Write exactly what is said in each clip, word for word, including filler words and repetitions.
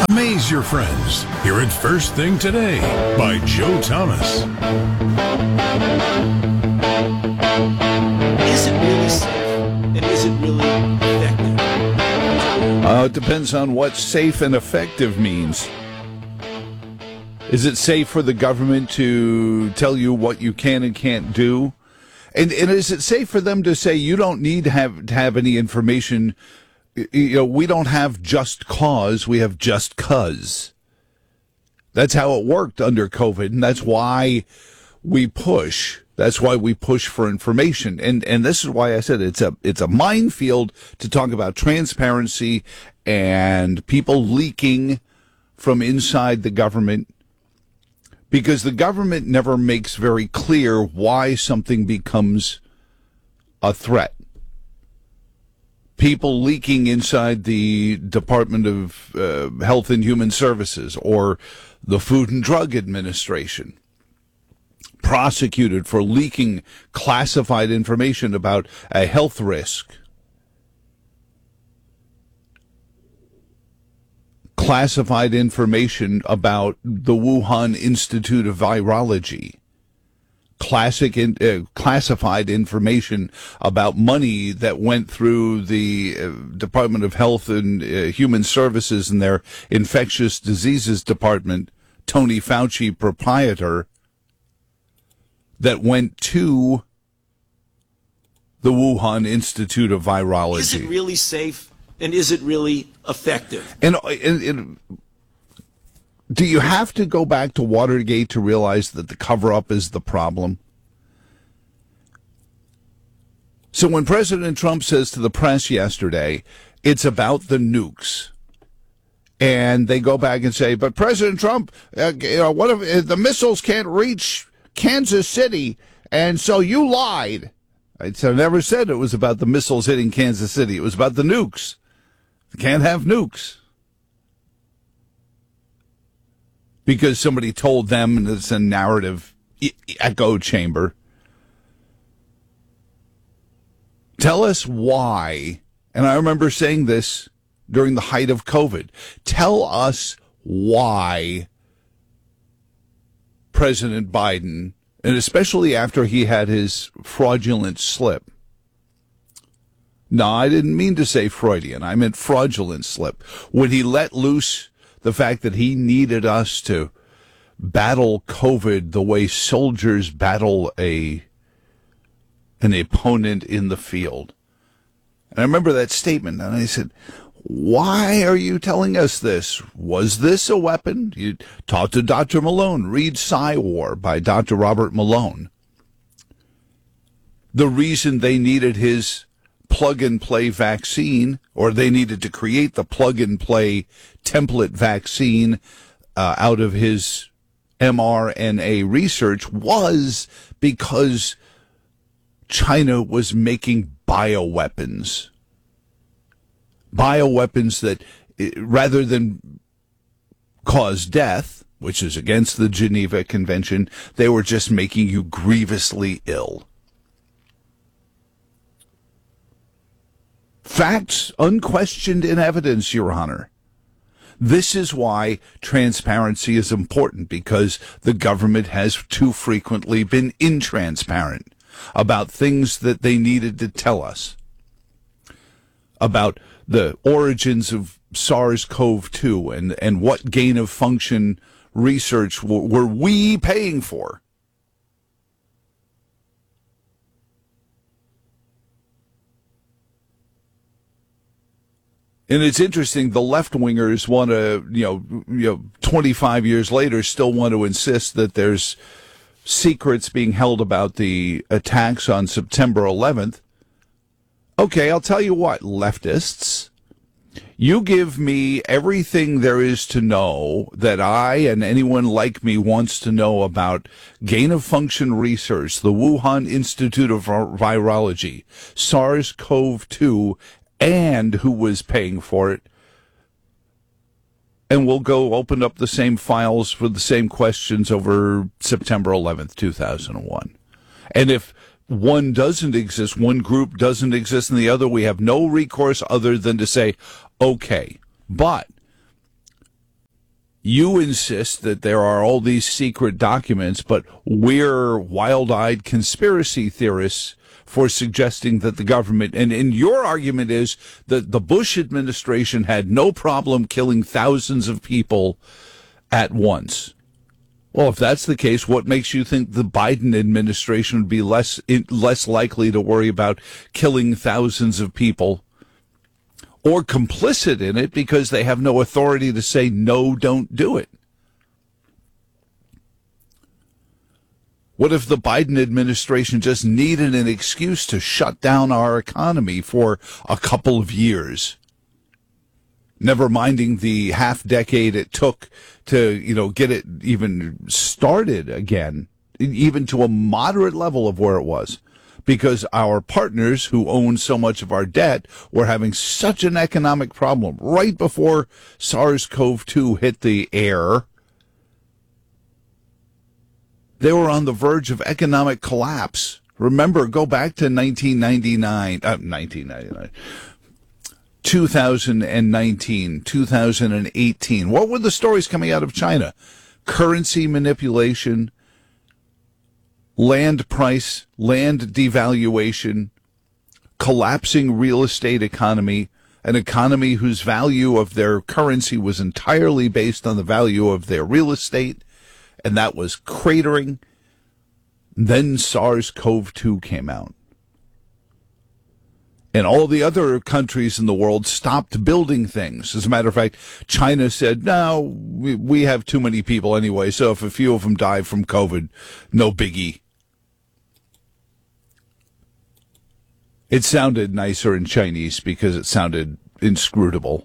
Amaze your friends. Hear it first thing today by Joe Thomas. Is it really safe? And is it really effective? Uh, it depends on what safe and effective means. Is it safe for the government to tell you what you can and can't do? And, and is it safe for them to say you don't need to have, to have any information? You know, we don't have just cause, we have just cuz. That's how it worked under COVID, and that's why we push. That's why we push for information. And and this is why I said it's a it's a minefield to talk about transparency and people leaking from inside the government, because the government never makes very clear why something becomes a threat. People leaking inside the Department of uh, Health and Human Services or the Food and Drug Administration, prosecuted for leaking classified information about a health risk. Classified information about the Wuhan Institute of Virology. Classic in, uh, classified information about money that went through the uh, Department of Health and uh, Human Services and their infectious diseases department, Tony Fauci, proprietor, that went to the Wuhan Institute of Virology. Is it really safe? And is it really effective? And, and, and do you have to go back to Watergate to realize that the cover-up is the problem? So when President Trump says to the press yesterday, it's about the nukes, and they go back and say, but President Trump, uh, you know, what if the missiles can't reach Kansas City, and so you lied? I never said it was about the missiles hitting Kansas City. It was about the nukes. You can't have nukes. Because somebody told them, and it's a narrative echo chamber. Tell us why, and I remember saying this during the height of COVID, tell us why President Biden, and especially after he had his fraudulent slip. No, I didn't mean to say Freudian. I meant fraudulent slip. When he let loose the fact that he needed us to battle COVID the way soldiers battle a an opponent in the field. And I remember that statement, and I said, why are you telling us this? Was this a weapon? You talk to Doctor Malone. Read Psy-War by Doctor Robert Malone. The reason they needed his plug-and-play vaccine, or they needed to create the plug-and-play template vaccine uh, out of his mRNA research, was because China was making bioweapons. Bioweapons that, rather than cause death, which is against the Geneva Convention, they were just making you grievously ill. Facts unquestioned in evidence, Your Honor. This is why transparency is important, because the government has too frequently been intransparent about things that they needed to tell us. About the origins of SARS-CoV two and, and what gain-of-function research w- were we paying for. And it's interesting, the left-wingers want to, you know, you know, twenty-five years later, still want to insist that there's secrets being held about the attacks on September eleventh. Okay, I'll tell you what, leftists, you give me everything there is to know that I and anyone like me wants to know about gain-of-function research, the Wuhan Institute of Virology, SARS-CoV two, and who was paying for it. And we'll go open up the same files for the same questions over September eleventh, two thousand one. And if one doesn't exist, one group doesn't exist, and the other, we have no recourse other than to say, okay. But You insist that there are all these secret documents, but we're wild-eyed conspiracy theorists for suggesting that the government, and, and your argument is that the Bush administration had no problem killing thousands of people at once. Well, if that's the case, what makes you think the Biden administration would be less less likely to worry about killing thousands of people or complicit in it because they have no authority to say, no, don't do it? What if the Biden administration just needed an excuse to shut down our economy for a couple of years? Never minding the half decade it took to, you know, get it even started again, even to a moderate level of where it was, because our partners who own so much of our debt were having such an economic problem right before SARS-CoV two hit the air. They were on the verge of economic collapse. Remember, go back to nineteen ninety-nine, uh, nineteen ninety-nine, two thousand nineteen, two thousand eighteen. What were the stories coming out of China? Currency manipulation, land price, land devaluation, collapsing real estate economy, an economy whose value of their currency was entirely based on the value of their real estate, and that was cratering. Then SARS-CoV two came out. And all the other countries in the world stopped building things. As a matter of fact, China said, no, we, we have too many people anyway, so if a few of them die from COVID, no biggie. It sounded nicer in Chinese because it sounded inscrutable.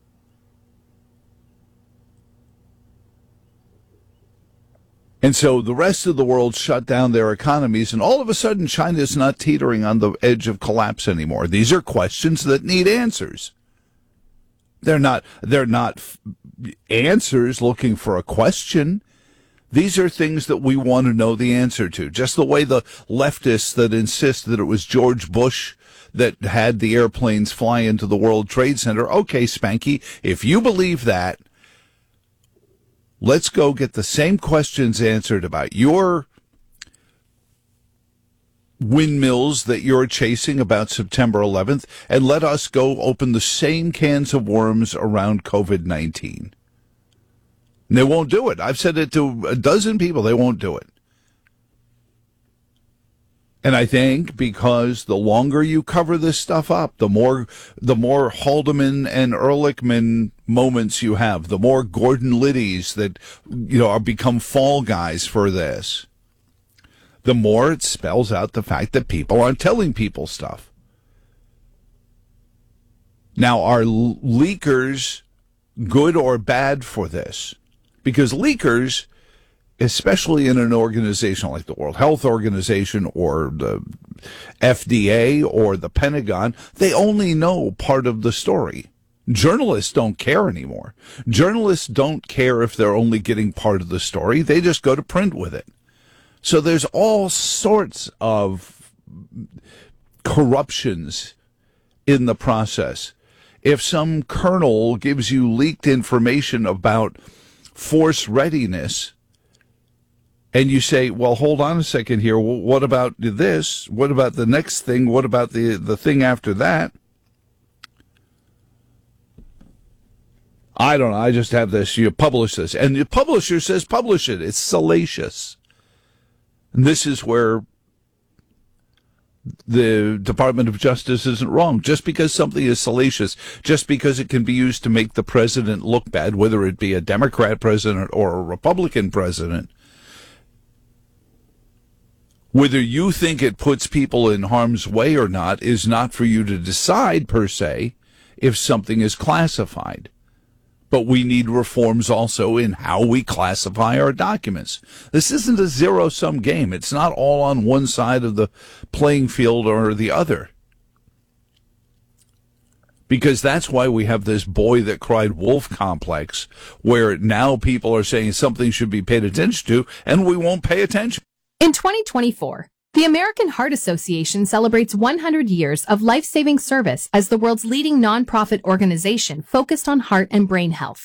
And so the rest of the world shut down their economies, and all of a sudden China is not teetering on the edge of collapse anymore. These are questions that need answers. They're not, they're not f- answers looking for a question. These are things that we want to know the answer to. Just the way the leftists that insist that it was George Bush that had the airplanes fly into the World Trade Center. Okay, Spanky, if you believe that, let's go get the same questions answered about your windmills that you're chasing about September eleventh, and let us go open the same cans of worms around COVID nineteen. And they won't do it. I've said it to a dozen people. They won't do it. And I think because the longer you cover this stuff up, the more the more Haldeman and Ehrlichman moments you have, the more Gordon Liddy's that, you know, are become fall guys for this, the more it spells out the fact that people aren't telling people stuff. Now, are leakers good or bad for this? Because leakers, especially in an organization like the World Health Organization or the F D A or the Pentagon, they only know part of the story. Journalists don't care anymore. Journalists don't care if they're only getting part of the story. They just go to print with it. So there's all sorts of corruptions in the process. If some colonel gives you leaked information about force readiness, and you say, well, hold on a second here. Well, what about this? What about the next thing? What about the, the thing after that? I don't know. I just have this. You publish this. And the publisher says publish it. It's salacious. And this is where the Department of Justice isn't wrong. Just because something is salacious, just because it can be used to make the president look bad, whether it be a Democrat president or a Republican president, whether you think it puts people in harm's way or not is not for you to decide, per se, if something is classified. But we need reforms also in how we classify our documents. This isn't a zero-sum game. It's not all on one side of the playing field or the other. Because that's why we have this boy that cried wolf complex, where now people are saying something should be paid attention to, and we won't pay attention. In twenty twenty-four, the American Heart Association celebrates one hundred years of life-saving service as the world's leading nonprofit organization focused on heart and brain health.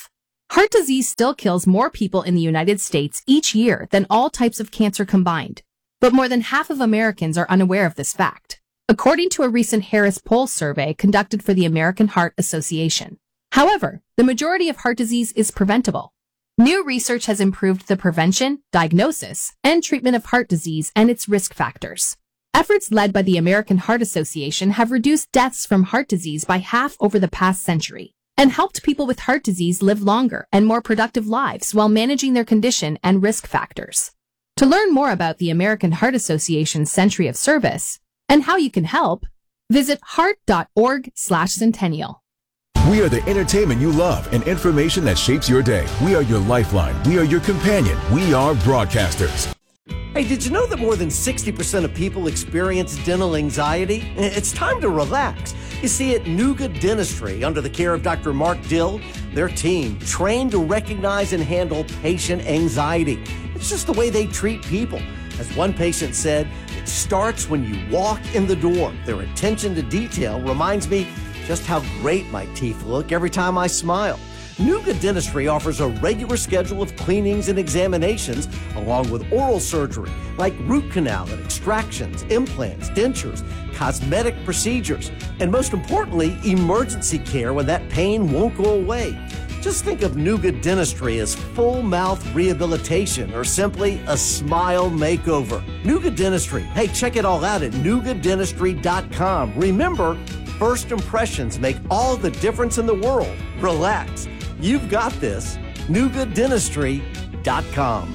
Heart disease still kills more people in the United States each year than all types of cancer combined, but more than half of Americans are unaware of this fact, according to a recent Harris Poll survey conducted for the American Heart Association. However, the majority of heart disease is preventable. New research has improved the prevention, diagnosis, and treatment of heart disease and its risk factors. Efforts led by the American Heart Association have reduced deaths from heart disease by half over the past century and helped people with heart disease live longer and more productive lives while managing their condition and risk factors. To learn more about the American Heart Association's Century of Service and how you can help, visit heart dot org slash centennial. We are the entertainment you love and information that shapes your day. We are your lifeline. We are your companion. We are broadcasters. Hey, did you know that more than sixty percent of people experience dental anxiety? It's time to relax. You see, at Nuga Dentistry, under the care of Doctor Mark Dill, their team trained to recognize and handle patient anxiety. It's just the way they treat people. As one patient said, it starts when you walk in the door. Their attention to detail reminds me just how great my teeth look every time I smile. Nuga Dentistry offers a regular schedule of cleanings and examinations, along with oral surgery, like root canal and extractions, implants, dentures, cosmetic procedures, and most importantly, emergency care when that pain won't go away. Just think of Nuga Dentistry as full mouth rehabilitation or simply a smile makeover. Nuga Dentistry. Hey, check it all out at nuga dentistry dot com. Remember, first impressions make all the difference in the world. Relax. You've got this. nuga dentistry dot com.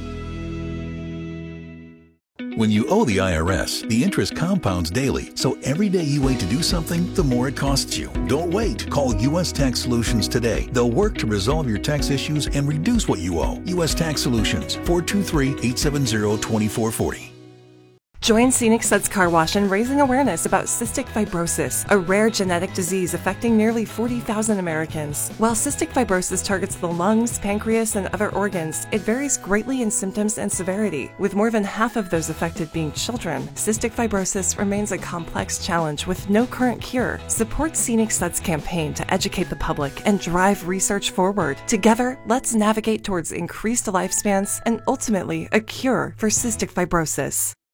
When you owe the I R S, the interest compounds daily, so every day you wait to do something, the more it costs you. Don't wait. Call U S Tax Solutions today. They'll work to resolve your tax issues and reduce what you owe. U S Tax Solutions, four two three, eight seven zero, two four four zero. Join Scenic Suds Car Wash in raising awareness about cystic fibrosis, a rare genetic disease affecting nearly forty thousand Americans. While cystic fibrosis targets the lungs, pancreas, and other organs, it varies greatly in symptoms and severity. With more than half of those affected being children, cystic fibrosis remains a complex challenge with no current cure. Support Scenic Suds' campaign to educate the public and drive research forward. Together, let's navigate towards increased lifespans and ultimately a cure for cystic fibrosis.